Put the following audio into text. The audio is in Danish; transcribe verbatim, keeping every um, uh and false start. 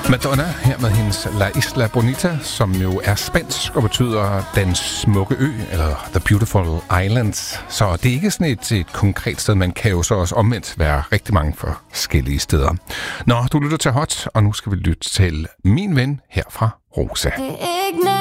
Madonna her med hendes La Isla Bonita, som jo er spansk og betyder den smukke ø, eller The Beautiful Islands. Så det er ikke sådan et, et konkret sted, man kan jo så også omvendt være rigtig mange forskellige steder. Nå, du lytter til Hot, og nu skal vi lytte til Min Ven her fra Rosa.